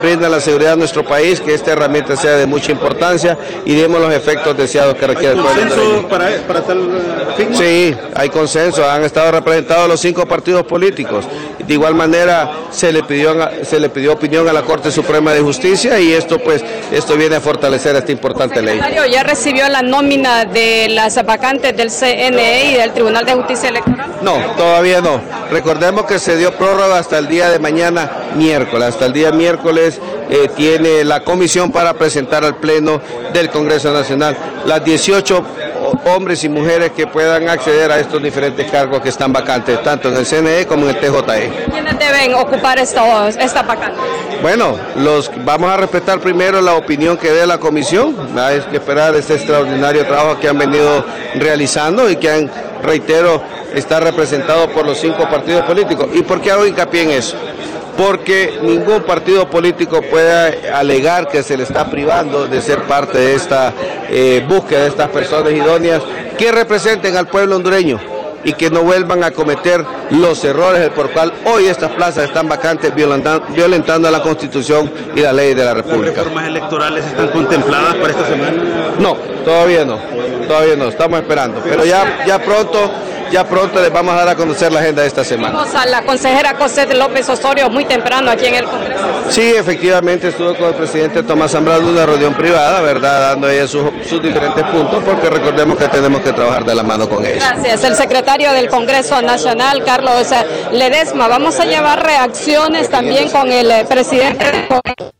brinda la seguridad a nuestro país, que esta herramienta sea de mucha importancia y demos los efectos deseados que requiere el pueblo. ¿Hay consenso para tal fin? Sí, hay consenso, han estado representados los 5 partidos políticos. De igual manera se le pidió opinión a la Corte Suprema de Justicia y esto viene a fortalecer esta importante ley. Secretario, ¿ya recibió la nómina de las vacantes del CNE y del Tribunal de Justicia Electoral? No, todavía no. Recordemos que se dio prórroga hasta el día de mañana, miércoles. Hasta el día miércoles tiene la comisión para presentar al Pleno del Congreso Nacional las 18 hombres y mujeres que puedan acceder a estos diferentes cargos que están vacantes, tanto en el CNE como en el TJE. ¿Quiénes deben ocupar estas vacantes? Bueno, vamos a respetar primero la opinión que dé la comisión. Hay que esperar este extraordinario trabajo que han venido realizando y que reitero, está representado por los 5 partidos políticos. ¿Y por qué hago hincapié en eso? Porque ningún partido político puede alegar que se le está privando de ser parte de esta búsqueda de estas personas idóneas que representen al pueblo hondureño y que no vuelvan a cometer los errores por cual hoy estas plazas están vacantes, violentando la Constitución y la ley de la República. ¿Las reformas electorales están contempladas para esta semana? No, todavía no, estamos esperando, pero ya pronto les vamos a dar a conocer la agenda de esta semana. Vamos a la consejera Cosette López Osorio muy temprano aquí en el Congreso. Sí, efectivamente estuvo con el presidente Tomás Zambrano en una reunión privada, ¿verdad? Dando a ella sus diferentes puntos, porque recordemos que tenemos que trabajar de la mano con ellos. Gracias. El secretario del Congreso Nacional, Carlos Ledesma. Vamos a llevar reacciones también con el presidente del Congreso.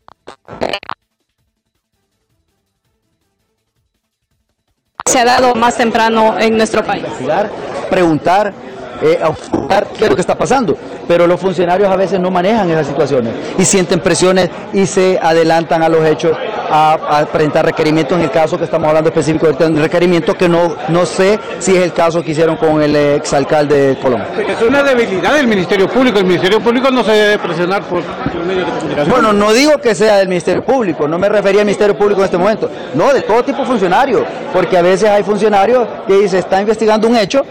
Se ha dado más temprano en nuestro país. Preguntar, qué es lo que está pasando, pero los funcionarios a veces no manejan esas situaciones y sienten presiones y se adelantan a los hechos a presentar requerimientos. En el caso que estamos hablando específico de requerimiento, que no sé si es el caso que hicieron con el exalcalde de Colón. Es una debilidad del Ministerio Público. El Ministerio Público no se debe presionar por los medios de comunicación. Bueno, no digo que sea del Ministerio Público, no me refería al Ministerio Público en este momento, no, de todo tipo de funcionarios, porque a veces hay funcionarios que se está investigando un hecho,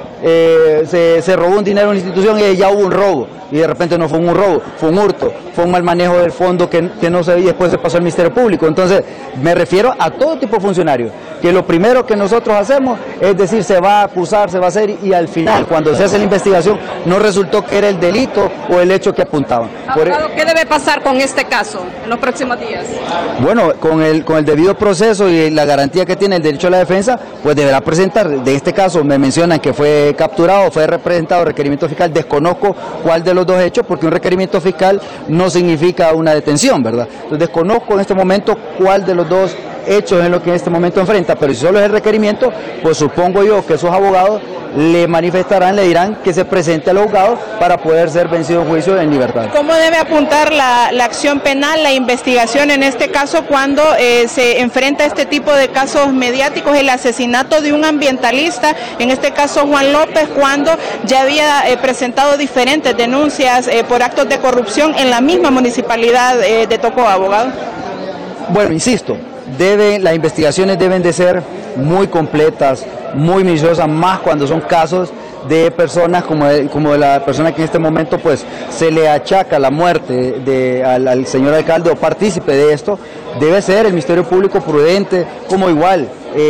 se robó un dinero en una institución y ya hubo un robo, y de repente no fue un robo, fue un hurto, fue un mal manejo del fondo que no se veía y después se pasó al Ministerio Público. Entonces, me refiero a todo tipo de funcionarios, que lo primero que nosotros hacemos es decir, se va a acusar, se va a hacer, y al final, cuando se hace la investigación, no resultó que era el delito o el hecho que apuntaban. Abogado, ¿qué debe pasar con este caso en los próximos días? Bueno, con el debido proceso y la garantía que tiene el derecho a la defensa, pues deberá presentar. De este caso me mencionan que fue capturado, fue representado requerimiento fiscal. Desconozco cuál de los dos hechos, porque un requerimiento fiscal no significa una detención, ¿verdad? Entonces desconozco en este momento cuál de los dos hechos es lo que en este momento enfrenta, pero si solo es el requerimiento, pues supongo yo que esos abogados le manifestarán, le dirán que se presente al abogado para poder ser vencido en juicio en libertad. ¿Cómo debe apuntar la acción penal, la investigación en este caso cuando se enfrenta a este tipo de casos mediáticos, el asesinato de un ambientalista, en este caso Juan López, cuando ya había presentado diferentes denuncias por actos de corrupción en la misma municipalidad de Tocoa, abogado? Bueno, insisto, las investigaciones deben de ser muy completas, muy minuciosas, más cuando son casos de personas como de la persona que en este momento pues se le achaca la muerte al señor alcalde o partícipe de esto. Debe ser el Ministerio Público prudente, como igual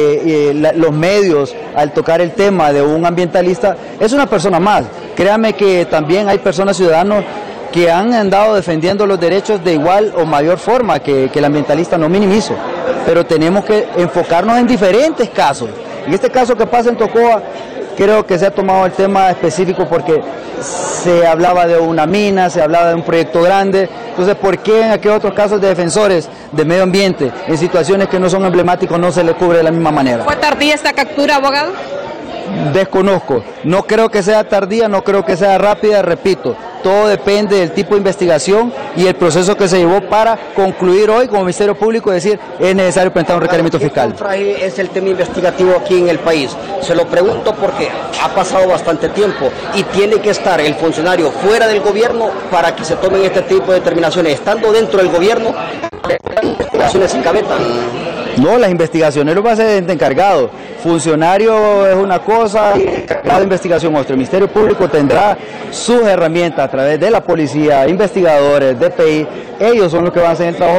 los medios al tocar el tema de un ambientalista. Es una persona más. Créame que también hay personas, ciudadanos, que han andado defendiendo los derechos de igual o mayor forma que el ambientalista, no minimizo, pero tenemos que enfocarnos en diferentes casos. En este caso que pasa en Tocoa, creo que se ha tomado el tema específico porque se hablaba de una mina, se hablaba de un proyecto grande. Entonces, ¿por qué en aquellos otros casos de defensores de medio ambiente, en situaciones que no son emblemáticos, no se les cubre de la misma manera? ¿Fue tardía esta captura, abogado? Desconozco, no creo que sea tardía, no creo que sea rápida, repito, todo depende del tipo de investigación y el proceso que se llevó para concluir hoy como Ministerio Público, decir, es necesario presentar un requerimiento fiscal. ¿Qué tan frágil es el tema investigativo aquí en el país? Se lo pregunto porque ha pasado bastante tiempo y tiene que estar el funcionario fuera del gobierno para que se tomen este tipo de determinaciones. Estando dentro del gobierno, las investigaciones se encabetan. No, las investigaciones lo va a hacer el encargado. Funcionario es una cosa, cada investigación otra. El Ministerio Público tendrá sus herramientas a través de la policía, investigadores, DPI. Ellos son los que van a hacer el trabajo